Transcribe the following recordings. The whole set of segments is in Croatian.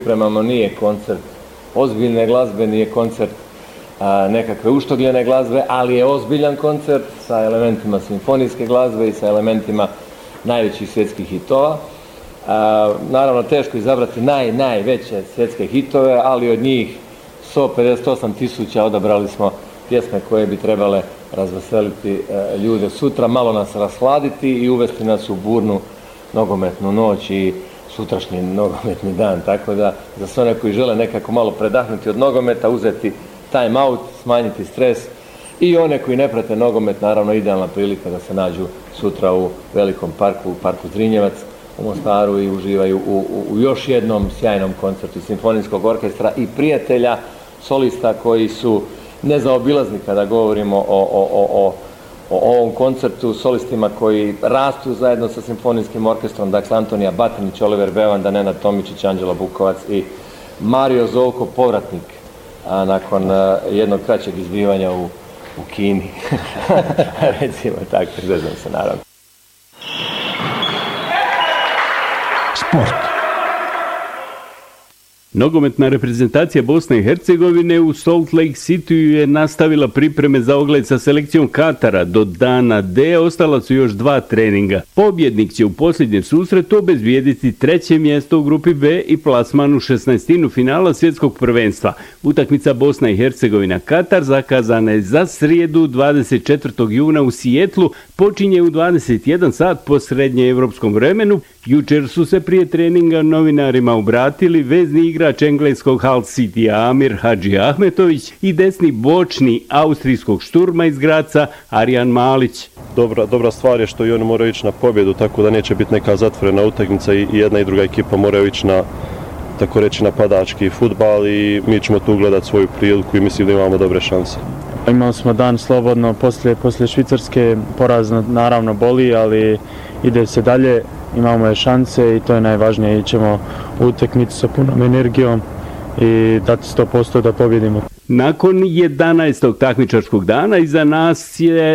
Pripremamo nije koncert ozbiljne glazbe, nije koncert nekakve uštogljene glazbe, ali je ozbiljan koncert sa elementima simfonijske glazbe i sa elementima najvećih svjetskih hitova. Naravno, teško izabrati najveće svjetske hitove, ali od njih 158.000 odabrali smo pjesme koje bi trebale razveseliti ljude sutra, malo nas rashladiti i uvesti nas u burnu nogometnu noć i sutrašnji nogometni dan, tako da za sve one koji žele nekako malo predahnuti od nogometa, uzeti time out, smanjiti stres i one koji ne prate nogomet, naravno idealna prilika da se nađu sutra u velikom parku, u parku Zrinjevac u Mostaru i uživaju u još jednom sjajnom koncertu simfonijskog orkestra i prijatelja, solista koji su nezaobilazni kada govorimo o ovom koncertu, solistima koji rastu zajedno sa simfonijskim orkestrom, dakle Antonija Batinić, Oliver Bevanda, Nenad Tomičić, Anđelo Bukovac i Mario Zovko, povratnik nakon jednog kraćeg izbivanja u Kini. Recimo tako, zezam se naravno. Sport. Nogometna reprezentacija Bosne i Hercegovine u Salt Lake City je nastavila pripreme za ogled sa selekcijom Katara. Do dana D ostala su još 2 treninga. Pobjednik će u posljednjem susretu obezbijediti 3. mjesto u grupi B i plasman u 16. finala svjetskog prvenstva. Utakmica Bosna i Hercegovina Katar zakazana je za srijedu 24. juna u Sijetlu, počinje u 21 sat po srednjeevropskom vremenu. Jučer su se prije treninga novinarima obratili vezni igrač engleskog Hull Citya Amir Hadži Ahmetović i desni bočni austrijskog šturma iz Graca Arjan Malić. Dobra stvar je što i oni moraju ići na pobjedu, tako da neće biti neka zatvorena utakmica i jedna i druga ekipa moraju ići na, tako reći, napadački fudbal i mi ćemo tu gledati svoju priliku i mislim da imamo dobre šanse. Imali smo dan slobodno poslije Švicarske, poraz naravno boli, ali ide se dalje, imamo je šanse i to je najvažnije. Ićemo u utakmicu sa punom energijom i dati 100% da pobjedimo. Nakon 11. takmičarskog dana iza nas je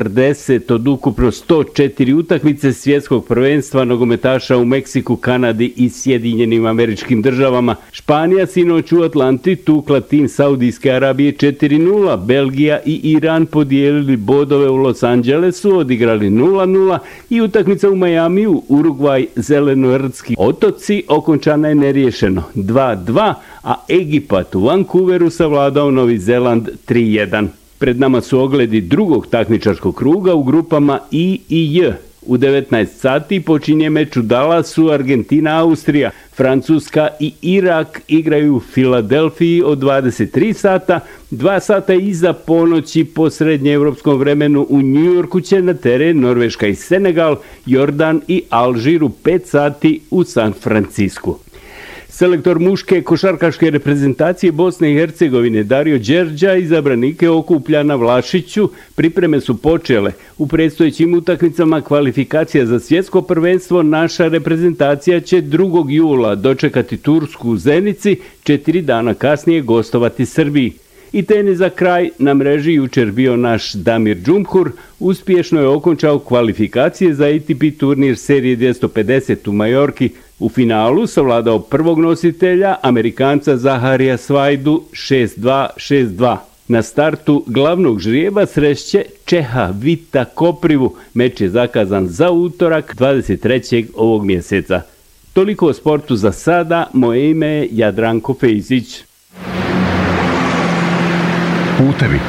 40 od ukupno 104 utakmice svjetskog prvenstva nogometaša u Meksiku, Kanadi i Sjedinjenim Američkim Državama. Španija sinoć u Atlanti tukla tim Saudijske Arabije 4-0, Belgija i Iran podijelili bodove u Los Angelesu, odigrali 0-0 i utakmica u Majamiju, Urugvaj, Zelenordski otoci okončana je neriješeno 2-2, a Egipat u Vancouveru savladao Novi Zeland 3-1. Pred nama su ogledi drugog takmičarskog kruga u grupama I i J. U 19 sati počinje meč u Dallasu, Argentina, Austrija. Francuska i Irak igraju u Filadelfiji od 23 sata. 2 sata iza ponoći po srednjeevropskom vremenu u New Yorku će na teren Norveška i Senegal, Jordan i Alžir u 5 sati u San Francisku. Selektor muške košarkaške reprezentacije Bosne i Hercegovine Dario Đerđa izabranike okuplja na Vlašiću. Pripreme su počele. U predstojećim utakmicama kvalifikacija za svjetsko prvenstvo naša reprezentacija će 2. jula dočekati Tursku u Zenici, 4 dana kasnije gostovati Srbiji. I tenis za kraj, na mreži jučer bio naš Damir Džumhur, uspješno je okončao kvalifikacije za ATP turnir serije 250 u Majorki. U finalu savladao prvog nositelja, Amerikanca Zaharija Svajdu 6-2, 6-2. Na startu glavnog žrijeba srešće Čeha Vita Koprivu. Meč je zakazan za utorak 23. ovog mjeseca. Toliko o sportu za sada, moje ime je Jadranko Fejzić. Putevi.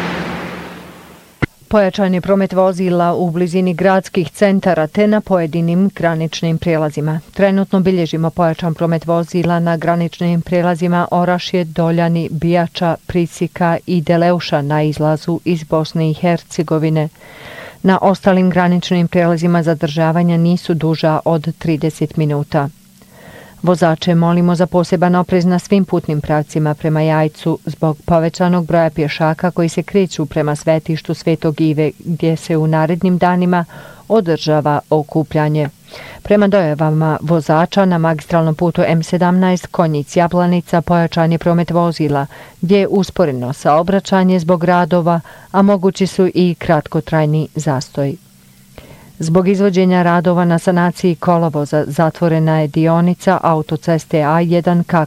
Pojačan je promet vozila u blizini gradskih centara te na pojedinim graničnim prijelazima. Trenutno bilježimo pojačan promet vozila na graničnim prijelazima Orašje, Doljani, Bijača, Prisika i Deleuša na izlazu iz Bosne i Hercegovine. Na ostalim graničnim prijelazima zadržavanja nisu duža od 30 minuta. Vozače molimo za poseban oprez na svim putnim pravcima prema Jajcu zbog povećanog broja pješaka koji se kreću prema svetištu Svetog Ive gdje se u narednim danima održava okupljanje. Prema dojavama vozača na magistralnom putu M17 Konjic-Jablanica pojačan je promet vozila gdje je usporeno saobraćanje zbog radova, a mogući su i kratkotrajni zastoj. Zbog izvođenja radova na sanaciji kolovoza zatvorena je dionica autoceste A1 ka